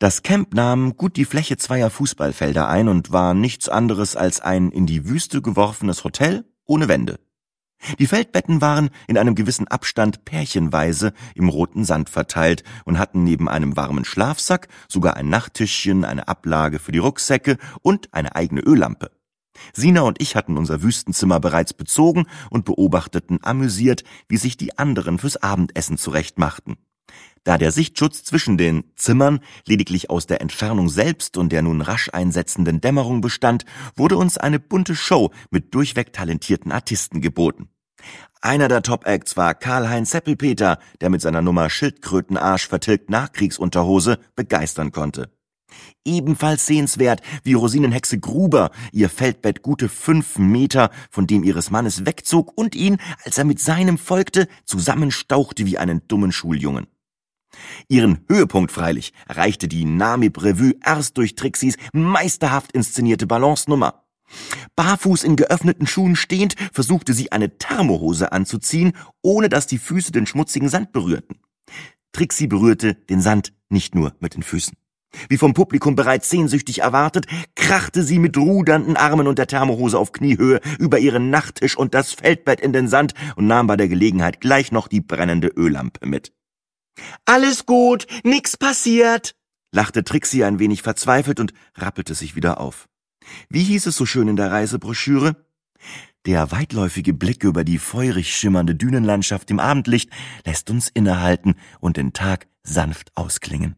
Das Camp nahm gut die Fläche 2 Fußballfelder ein und war nichts anderes als ein in die Wüste geworfenes Hotel ohne Wände. Die Feldbetten waren in einem gewissen Abstand pärchenweise im roten Sand verteilt und hatten neben einem warmen Schlafsack sogar ein Nachttischchen, eine Ablage für die Rucksäcke und eine eigene Öllampe. Sina und ich hatten unser Wüstenzimmer bereits bezogen und beobachteten amüsiert, wie sich die anderen fürs Abendessen zurechtmachten. Da der Sichtschutz zwischen den Zimmern lediglich aus der Entfernung selbst und der nun rasch einsetzenden Dämmerung bestand, wurde uns eine bunte Show mit durchweg talentierten Artisten geboten. Einer der Top-Acts war Karl-Heinz Seppelpeter, der mit seiner Nummer Schildkrötenarsch vertilgt Nachkriegsunterhose begeistern konnte. Ebenfalls sehenswert, wie Rosinenhexe Gruber ihr Feldbett gute 5 Meter von dem ihres Mannes wegzog und ihn, als er mit seinem folgte, zusammenstauchte wie einen dummen Schuljungen. Ihren Höhepunkt freilich erreichte die Namib-Revue erst durch Trixis meisterhaft inszenierte Balancenummer. Barfuß in geöffneten Schuhen stehend, versuchte sie eine Thermohose anzuziehen, ohne dass die Füße den schmutzigen Sand berührten. Trixie berührte den Sand nicht nur mit den Füßen. Wie vom Publikum bereits sehnsüchtig erwartet, krachte sie mit rudernden Armen und der Thermohose auf Kniehöhe über ihren Nachttisch und das Feldbett in den Sand und nahm bei der Gelegenheit gleich noch die brennende Öllampe mit. »Alles gut, nix passiert«, lachte Trixie ein wenig verzweifelt und rappelte sich wieder auf. Wie hieß es so schön in der Reisebroschüre? Der weitläufige Blick über die feurig schimmernde Dünenlandschaft im Abendlicht lässt uns innehalten und den Tag sanft ausklingen.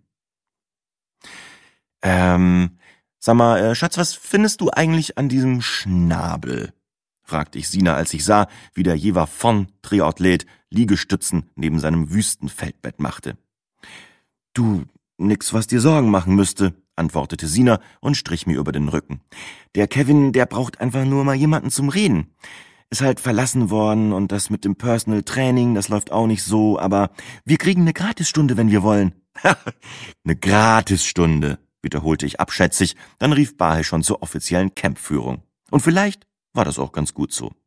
Sag mal, Schatz, was findest du eigentlich an diesem Schnabel? Fragte ich Sina, als ich sah, wie der Jever von Triathlet Liegestützen neben seinem Wüstenfeldbett machte. Du, nix, was dir Sorgen machen müsste, antwortete Sina und strich mir über den Rücken. Der Kevin, der braucht einfach nur mal jemanden zum Reden. Ist halt verlassen worden und das mit dem Personal Training, das läuft auch nicht so, aber wir kriegen eine Gratisstunde, wenn wir wollen. Eine Gratisstunde, wiederholte ich abschätzig, dann rief Bahe schon zur offiziellen Campführung. Und vielleicht war das auch ganz gut so.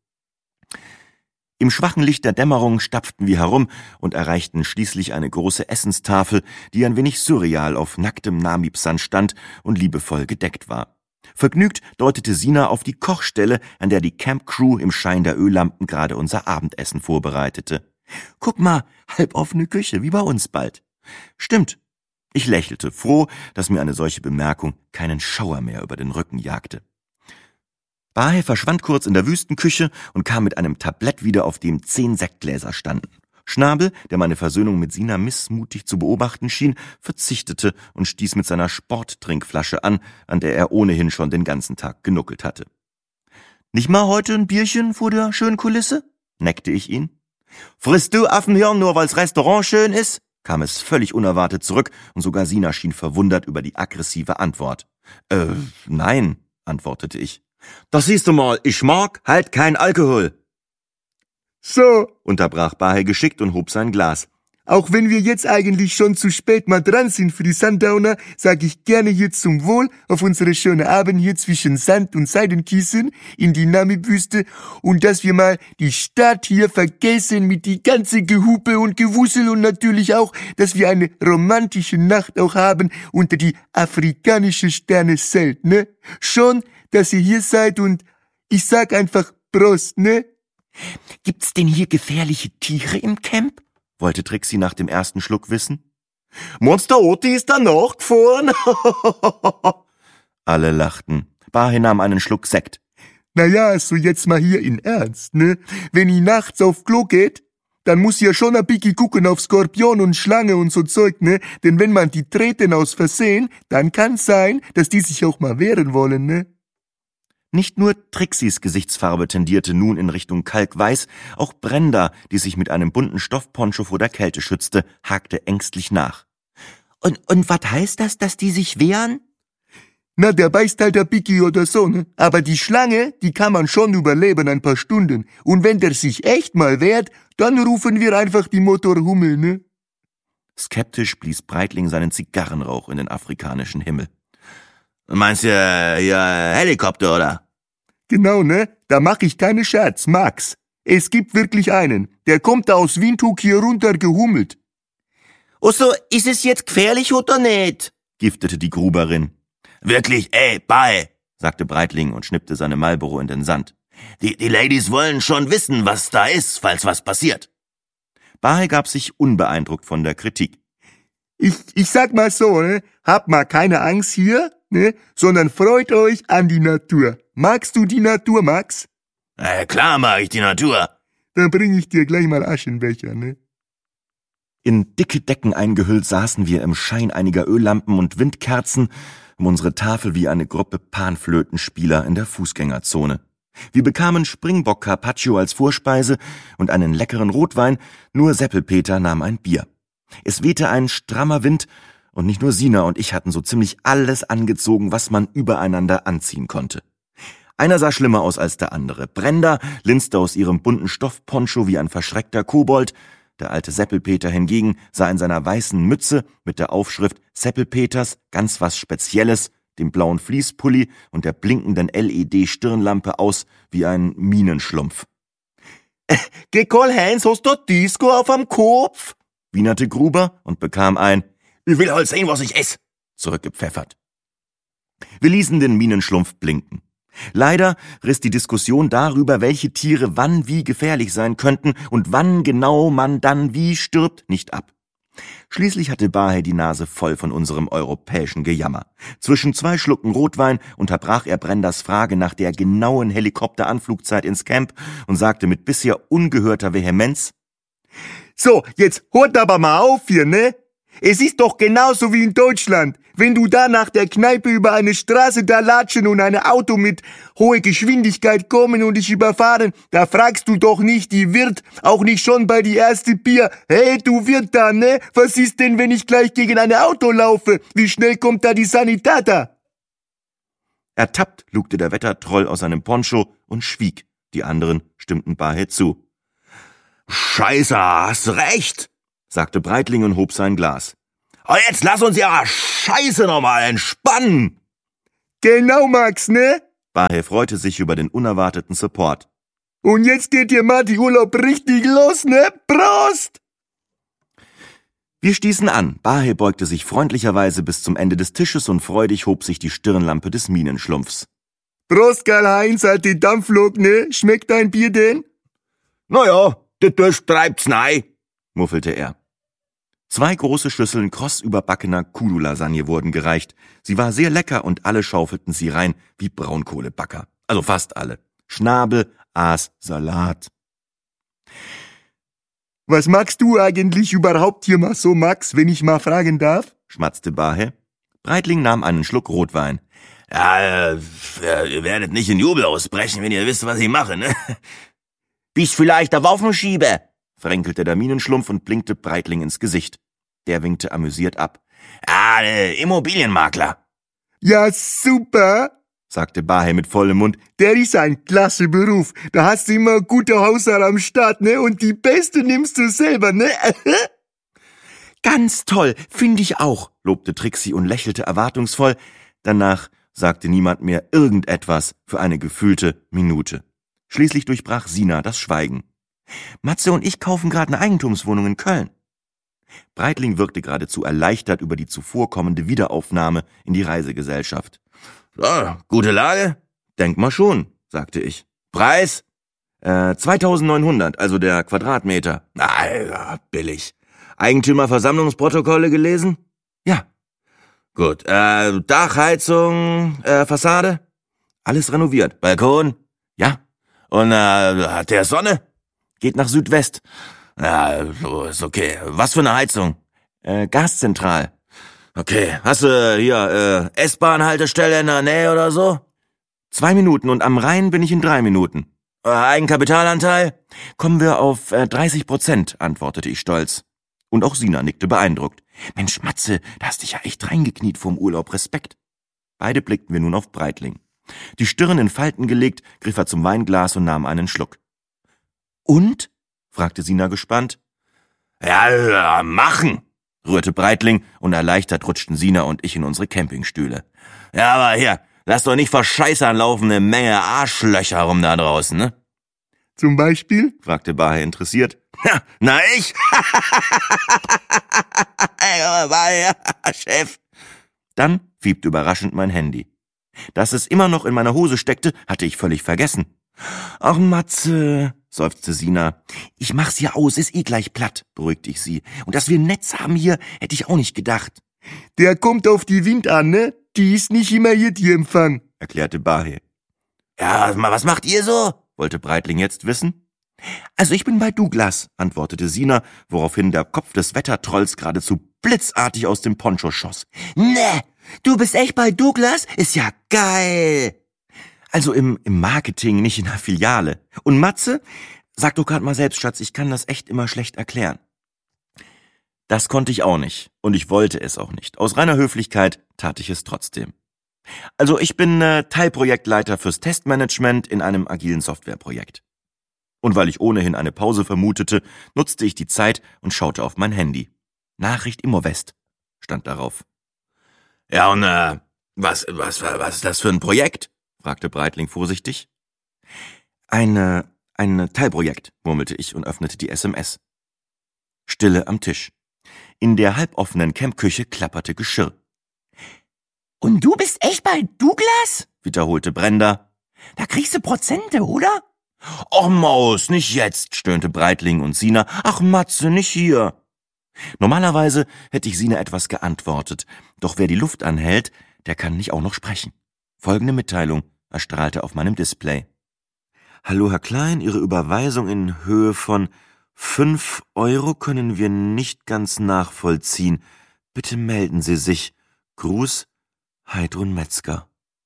Im schwachen Licht der Dämmerung stapften wir herum und erreichten schließlich eine große Essenstafel, die ein wenig surreal auf nacktem Namib-Sand stand und liebevoll gedeckt war. Vergnügt deutete Sina auf die Kochstelle, an der die Camp-Crew im Schein der Öllampen gerade unser Abendessen vorbereitete. »Guck mal, halboffene Küche, wie bei uns bald.« »Stimmt.« Ich lächelte, froh, dass mir eine solche Bemerkung keinen Schauer mehr über den Rücken jagte. Bahe verschwand kurz in der Wüstenküche und kam mit einem Tablett wieder, auf dem 10 Sektgläser standen. Schnabel, der meine Versöhnung mit Sina missmutig zu beobachten schien, verzichtete und stieß mit seiner Sporttrinkflasche an der er ohnehin schon den ganzen Tag genuckelt hatte. »Nicht mal heute ein Bierchen vor der schönen Kulisse?« neckte ich ihn. »Frisst du Affenhirn nur, weil's Restaurant schön ist?« kam es völlig unerwartet zurück und sogar Sina schien verwundert über die aggressive Antwort. Nein«, antwortete ich. »Das siehst du mal, ich mag halt kein Alkohol.« »So«, unterbrach Bahe geschickt und hob sein Glas. »Auch wenn wir jetzt eigentlich schon zu spät mal dran sind für die Sundowner, sag ich gerne hier zum Wohl auf unsere schöne Abend hier zwischen Sand und Seidenkissen in die Namib-Wüste und dass wir mal die Stadt hier vergessen mit die ganze Gehupe und Gewusel und natürlich auch, dass wir eine romantische Nacht auch haben unter die afrikanische Sterne-Zelt, ne? Schon, dass ihr hier seid und ich sag einfach Prost, ne? »Gibt's denn hier gefährliche Tiere im Camp?« wollte Trixie nach dem ersten Schluck wissen. »Meinst du, Otti ist danach gefahren?« Alle lachten. Bahe nahm einen Schluck Sekt. »Naja, also jetzt mal hier in Ernst, ne? Wenn ihr nachts auf Klo geht, dann muss ja schon ein bisschen gucken auf Skorpion und Schlange und so Zeug, ne? Denn wenn man die treten aus Versehen, dann kann's sein, dass die sich auch mal wehren wollen, ne?« Nicht nur Trixis Gesichtsfarbe tendierte nun in Richtung Kalkweiß, auch Brenda, die sich mit einem bunten Stoffponcho vor der Kälte schützte, hakte ängstlich nach. Und was heißt das, dass die sich wehren? Na, der beißt halt der Biggie oder so, ne? Aber die Schlange, die kann man schon überleben ein paar Stunden. Und wenn der sich echt mal wehrt, dann rufen wir einfach die Motorhummel, ne? Skeptisch blies Breitling seinen Zigarrenrauch in den afrikanischen Himmel. Meinst du ja Helikopter, oder? Genau, ne? Da mach ich keine Scherz, Max. Es gibt wirklich einen. Der kommt da aus Windhoek hier runter gehummelt. Oh so, ist es jetzt gefährlich oder nicht? giftete die Gruberin. Wirklich, Bahe, sagte Breitling und schnippte seine Marlboro in den Sand. Die Ladies wollen schon wissen, was da ist, falls was passiert. Bahe gab sich unbeeindruckt von der Kritik. Ich sag mal so, ne? Habt mal keine Angst hier, ne? Sondern freut euch an die Natur. Magst du die Natur, Max? Klar mag ich die Natur. Dann bring ich dir gleich mal Aschenbecher, ne? In dicke Decken eingehüllt saßen wir im Schein einiger Öllampen und Windkerzen um unsere Tafel wie eine Gruppe Panflötenspieler in der Fußgängerzone. Wir bekamen Springbock Carpaccio als Vorspeise und einen leckeren Rotwein, nur Seppelpeter nahm ein Bier. Es wehte ein strammer Wind und nicht nur Sina und ich hatten so ziemlich alles angezogen, was man übereinander anziehen konnte. Einer sah schlimmer aus als der andere. Brenda linste aus ihrem bunten Stoffponcho wie ein verschreckter Kobold. Der alte Seppelpeter hingegen sah in seiner weißen Mütze mit der Aufschrift Seppelpeters ganz was Spezielles, dem blauen Fließpulli und der blinkenden LED-Stirnlampe aus wie ein Minenschlumpf. Geh Karl-Heinz, hast du Disco auf am Kopf? Wienerte Gruber und bekam ein »Ich will halt sehen, was ich ess«, zurückgepfeffert. Wir ließen den Minenschlumpf blinken. Leider riss die Diskussion darüber, welche Tiere wann wie gefährlich sein könnten und wann genau man dann wie stirbt, nicht ab. Schließlich hatte Bahe die Nase voll von unserem europäischen Gejammer. Zwischen 2 Schlucken Rotwein unterbrach er Brendas Frage nach der genauen Helikopteranflugzeit ins Camp und sagte mit bisher ungehörter Vehemenz: So, jetzt hört aber mal auf hier, ne? Es ist doch genauso wie in Deutschland. Wenn du da nach der Kneipe über eine Straße da latschen und ein Auto mit hoher Geschwindigkeit kommen und dich überfahren, da fragst du doch nicht die Wirt, auch nicht schon bei die erste Bier. Hey, du Wirt da, ne? Was ist denn, wenn ich gleich gegen ein Auto laufe? Wie schnell kommt da die Sanitata? Ertappt lugte der Wettertroll aus seinem Poncho und schwieg. Die anderen stimmten Bahe zu. »Scheiße, hast recht«, sagte Breitling und hob sein Glas. »Aber jetzt lass uns ja Scheiße nochmal entspannen!« Genau, Max, ne? Bahe freute sich über den unerwarteten Support. Und jetzt geht dir mal die Urlaub richtig los, ne? Prost! Wir stießen an. Bahe beugte sich freundlicherweise bis zum Ende des Tisches und freudig hob sich die Stirnlampe des Minenschlumpfs. Prost, Karl-Heinz, alte Dampflok, ne? Schmeckt dein Bier denn? »Naja, der Durst treibt's nei«, muffelte er. 2 große Schüsseln kross überbackener Kudu-Lasagne wurden gereicht. Sie war sehr lecker und alle schaufelten sie rein wie Braunkohlebacker. Also fast alle. Schnabel, Aas, Salat. Was magst du eigentlich überhaupt hier mal so, Max, wenn ich mal fragen darf? Schmatzte Bahe. Breitling nahm einen Schluck Rotwein. Ja, ihr werdet nicht in Jubel ausbrechen, wenn ihr wisst, was ich mache, ne? Bist vielleicht der Waffenschieber, fränkelte der Minenschlumpf und blinkte Breitling ins Gesicht. Der winkte amüsiert ab. Immobilienmakler. Ja, super, sagte Bahe mit vollem Mund. Der ist ein klasse Beruf. Da hast du immer gute Hausherr am Start, ne? Und die Beste nimmst du selber, ne? Ganz toll, finde ich auch, lobte Trixie und lächelte erwartungsvoll. Danach sagte niemand mehr irgendetwas für eine gefühlte Minute. Schließlich durchbrach Sina das Schweigen. Matze und ich kaufen gerade eine Eigentumswohnung in Köln. Breitling wirkte geradezu erleichtert über die zuvorkommende Wiederaufnahme in die Reisegesellschaft. Ja, gute Lage? Denk mal schon, sagte ich. Preis? 2.900, also der Quadratmeter. Ja, billig. Eigentümerversammlungsprotokolle gelesen? Ja. Gut, Dach, Heizung, Fassade? Alles renoviert. Balkon? Ja. Und hat der Sonne? Geht nach Südwest. Ja, so ist okay. Was für eine Heizung? Gaszentral. Okay, hast du hier S-Bahn-Haltestelle in der Nähe oder so? 2 Minuten und am Rhein bin ich in 3 Minuten. Eigenkapitalanteil? Kommen wir auf 30%, antwortete ich stolz. Und auch Sina nickte beeindruckt. Mensch, Matze, da hast dich ja echt reingekniet vorm Urlaub, Respekt. Beide blickten wir nun auf Breitling. Die Stirn in Falten gelegt, griff er zum Weinglas und nahm einen Schluck. Und? Fragte Sina gespannt. Ja, machen, rührte Breitling und erleichtert rutschten Sina und ich in unsere Campingstühle. Ja, aber hier, lass doch nicht vor Scheißern laufen, eine Menge Arschlöcher rum da draußen, ne? Zum Beispiel? Fragte Bahe interessiert. Na, ich? Chef. Dann piepte überraschend mein Handy. Dass es immer noch in meiner Hose steckte, hatte ich völlig vergessen. »Ach, Matze«, seufzte Sina. »Ich mach's hier aus, ist eh gleich platt«, beruhigte ich sie. »Und dass wir ein Netz haben hier, hätte ich auch nicht gedacht.« »Der kommt auf die Wind an, ne? Die ist nicht immer hier, die Empfang«, erklärte Bahe. »Ja, was macht ihr so?«, wollte Breitling jetzt wissen. »Also ich bin bei Douglas«, antwortete Sina, woraufhin der Kopf des Wettertrolls geradezu blitzartig aus dem Poncho schoss. »Ne, du bist echt bei Douglas? Ist ja geil!« Also im Marketing, nicht in der Filiale. Und Matze? Sag doch grad mal selbst, Schatz, ich kann das echt immer schlecht erklären. Das konnte ich auch nicht. Und ich wollte es auch nicht. Aus reiner Höflichkeit tat ich es trotzdem. Also ich bin Teilprojektleiter fürs Testmanagement in einem agilen Softwareprojekt. Und weil ich ohnehin eine Pause vermutete, nutzte ich die Zeit und schaute auf mein Handy. Nachricht Immowest stand darauf. Ja, und was ist das für ein Projekt? Fragte Breitling vorsichtig. Ein Teilprojekt, murmelte ich und öffnete die SMS. Stille am Tisch. In der halboffenen Campküche klapperte Geschirr. »Und du bist echt bei Douglas?«, wiederholte Brenda. »Da kriegst du Prozente, oder?« »Och Maus, nicht jetzt«, stöhnte Breitling und Sina. »Ach Matze, nicht hier.« Normalerweise hätte ich Sina etwas geantwortet, doch wer die Luft anhält, der kann nicht auch noch sprechen. Folgende Mitteilung erstrahlte auf meinem Display. »Hallo Herr Klein, Ihre Überweisung in Höhe von 5 € können wir nicht ganz nachvollziehen. Bitte melden Sie sich. Gruß, Heidrun Metzger.«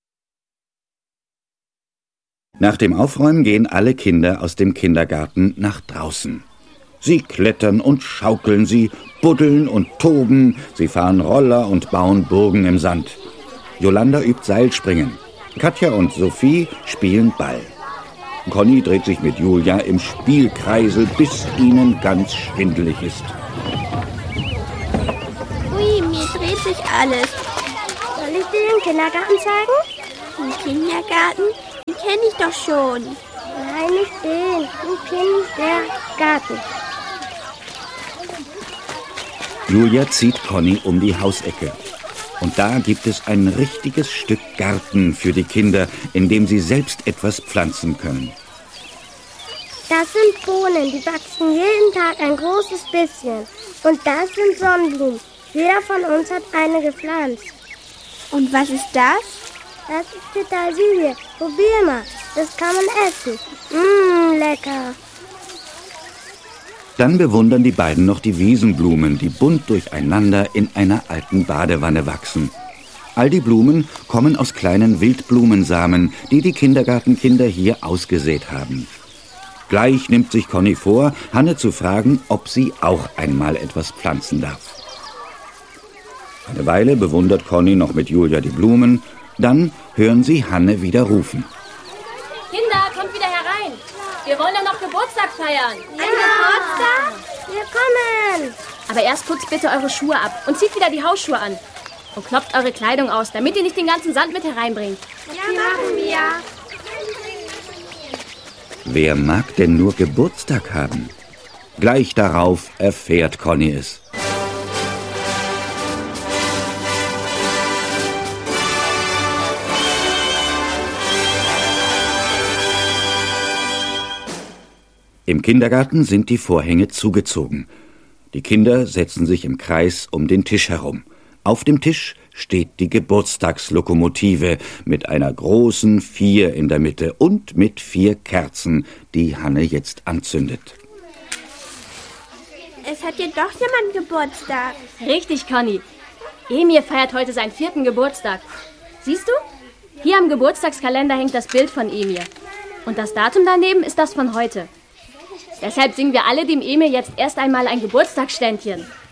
Nach dem Aufräumen gehen alle Kinder aus dem Kindergarten nach draußen. Sie klettern und schaukeln, sie buddeln und toben, sie fahren Roller und bauen Burgen im Sand. Jolanda übt Seilspringen. Katja und Sophie spielen Ball. Conny dreht sich mit Julia im Spielkreisel, bis ihnen ganz schwindelig ist. Ui, mir dreht sich alles. Soll ich dir den Kindergarten zeigen? Den Kindergarten? Den kenne ich doch schon. Nein, nicht den. Den Kindergarten. Julia zieht Conny um die Hausecke. Und da gibt es ein richtiges Stück Garten für die Kinder, in dem sie selbst etwas pflanzen können. Das sind Bohnen, die wachsen jeden Tag ein großes bisschen. Und das sind Sonnenblumen. Jeder von uns hat eine gepflanzt. Und was ist das? Das ist Petersilie. Probier mal. Das kann man essen. Lecker. Dann bewundern die beiden noch die Wiesenblumen, die bunt durcheinander in einer alten Badewanne wachsen. All die Blumen kommen aus kleinen Wildblumensamen, die die Kindergartenkinder hier ausgesät haben. Gleich nimmt sich Conny vor, Hanne zu fragen, ob sie auch einmal etwas pflanzen darf. Eine Weile bewundert Conny noch mit Julia die Blumen, dann hören sie Hanne wieder rufen. Kinder, kommt wieder herein. Wir wollen ja noch Geburtstag feiern. Ein Geburtstag? Wir kommen. Aber erst putzt bitte eure Schuhe ab und zieht wieder die Hausschuhe an. Und klopft eure Kleidung aus, damit ihr nicht den ganzen Sand mit hereinbringt. Ja, machen wir. Wer mag denn nur Geburtstag haben? Gleich darauf erfährt Conny es. Im Kindergarten sind die Vorhänge zugezogen. Die Kinder setzen sich im Kreis um den Tisch herum. Auf dem Tisch steht die Geburtstagslokomotive mit einer großen 4 in der Mitte und mit 4 Kerzen, die Hanne jetzt anzündet. Es hat ja doch jemand Geburtstag. Richtig, Conny. Emir feiert heute seinen 4. Geburtstag. Siehst du? Hier am Geburtstagskalender hängt das Bild von Emir. Und das Datum daneben ist das von heute. Deshalb singen wir alle dem Emir jetzt erst einmal ein Geburtstagsständchen.